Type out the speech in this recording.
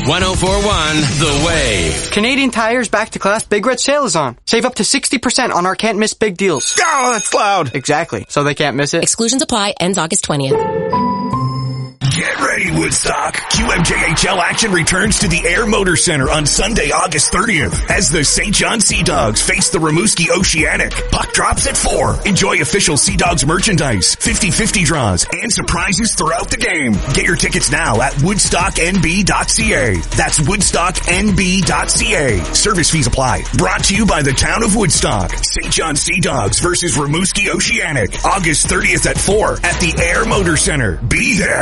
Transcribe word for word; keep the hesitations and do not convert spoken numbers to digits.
one oh four point one The Wave. Canadian Tire's Back to Class Big Red Sale is on. Save up to sixty percent on our can't miss big deals. Oh, that's loud. Exactly. So they can't miss it. Exclusions apply. Ends August twentieth. Get ready, Woodstock. Q M J H L action returns to the Air Motor Center on Sunday, August thirtieth as the Saint John Sea Dogs face the Rimouski Oceanic. Puck drops at four. Enjoy official Sea Dogs merchandise, fifty-fifty draws, and surprises throughout the game. Get your tickets now at woodstock n b dot c a. That's woodstock n b dot c a. Service fees apply. Brought to you by the town of Woodstock. Saint John Sea Dogs versus Rimouski Oceanic. August thirtieth at four at the Air Motor Center. Be there.